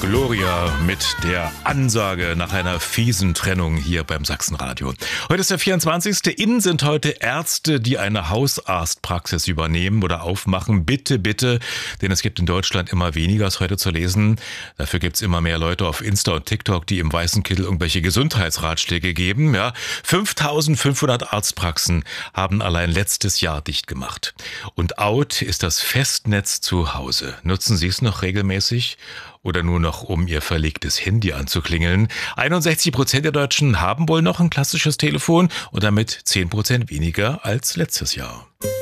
Gloria mit der Ansage nach einer fiesen Trennung hier beim Sachsenradio. Heute ist der 24. Innen sind heute Ärzte, die eine Hausarztpraxis übernehmen oder aufmachen. Bitte, bitte, denn es gibt in Deutschland immer weniger, ist heute zu lesen. Dafür gibt es immer mehr Leute auf Insta und TikTok, die im weißen Kittel irgendwelche Gesundheitsratschläge geben. Ja, 5.500 Arztpraxen haben allein letztes Jahr dicht gemacht. Und out ist das Festnetz zu Hause. Nutzen Sie es noch regelmäßig? Oder nur noch, um Ihr verlegtes Handy anzuklingeln? 61% der Deutschen haben wohl noch ein klassisches Telefon und damit 10% weniger als letztes Jahr.